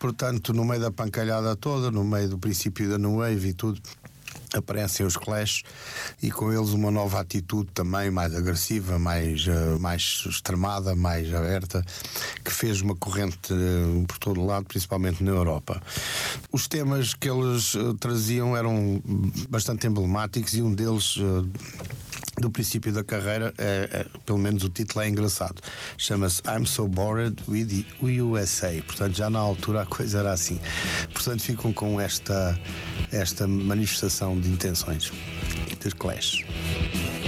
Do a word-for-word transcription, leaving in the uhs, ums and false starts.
portanto, no meio da pancalhada toda, no meio do princípio da New Wave e tudo, aparecem os Clash e com eles uma nova atitude também mais agressiva, mais, uh, mais extremada, mais aberta, que fez uma corrente uh, por todo o lado, principalmente na Europa. Os temas que eles uh, traziam eram bastante emblemáticos e um deles uh, do princípio da carreira, é, é, pelo menos o título é engraçado, chama-se I'm So Bored with the U S A. Portanto, já na altura a coisa era assim. Portanto, ficam com esta, esta manifestação de intenções dos Clash.